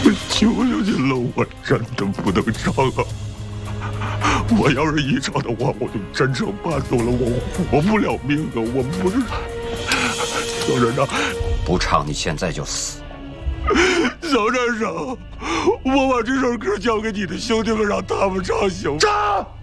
求求您了，我真的不能唱了。我要是一唱的话，我就真成伴奏了，我活不了命啊！我不是小站长， 不唱你现在就死。 小站长，我把这首歌交给你的兄弟们，让他们唱行吗？ 唱。